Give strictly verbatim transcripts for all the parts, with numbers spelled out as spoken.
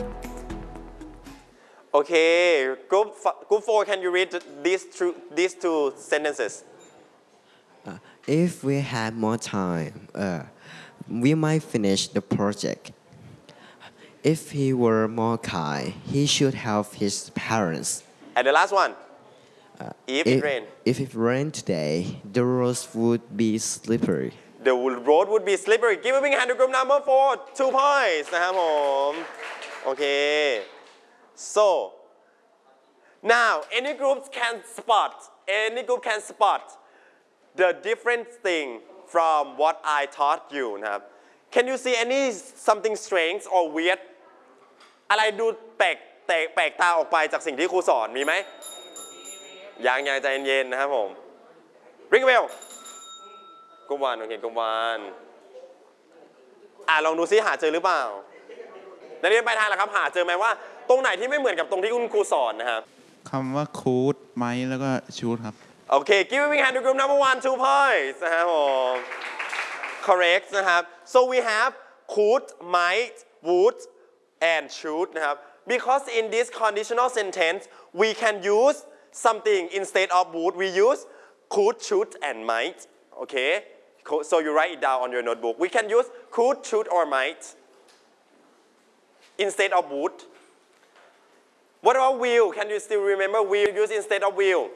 Okay, group, group four, can you read these two, these two sentences? Uh, if we had more time, uh, we might finish the project. If he were more kind, he should help his parents. And the last one. Uh, if, if, it rained. if it rained today, the roads would be slippery. The road would be slippery. Give a big hand to group number four. Two points นะครับผม Okay. So now any groups can spot any group can spot the different thing from what I taught you นะครับ Can you see any something strange or weird อะไรดูแปลกแตกแปลกตาออกไปจากสิ่งที่ครูสอนมีไหมยังยังใจเย็นๆนะครับผม Ring a bellกลุ่มวันโอเคกลุ่มวันอ่ะลองดูซิหาเจอหรือเปล่านักเรียนปลายทางล่ะครับหาเจอไหมว่าตรงไหนที่ไม่เหมือนกับตรงที่คุณครูสอนนะครับคำว่าคูดไม้แล้วก็ชูดครับโอเค give a big hand to group number one two points นะครับผม correct นะครับ so we have could might would and should นะครับ because in this conditional sentence we can use something instead of would we use could should and might okay so you write it down on your notebook we can use could should or might instead of would what about will can you still remember will use instead of will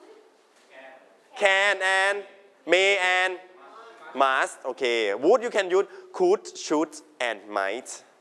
can and may and must okay would you can use could should and might